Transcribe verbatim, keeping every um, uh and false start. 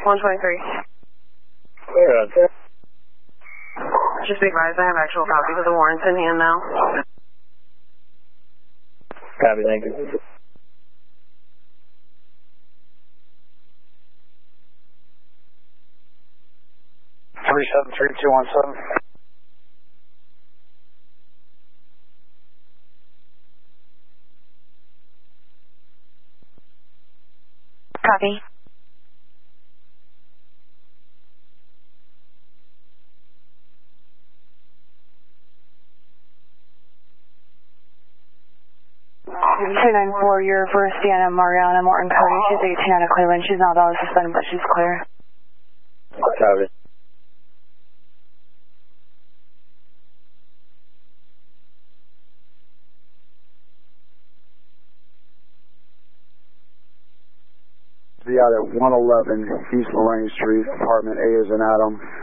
one twenty-three. Yeah. Just be advised, I have actual copies of the warrants in hand now. Copy, thank you. three seven three two one seven. Copy. two nine four, your first Deanna Mariana Morton Cody. She's eighteen out of Cleveland. She's not valid suspended, but she's clear. Copy. Be out at one eleven East Lorraine Street, apartment A as in Adam,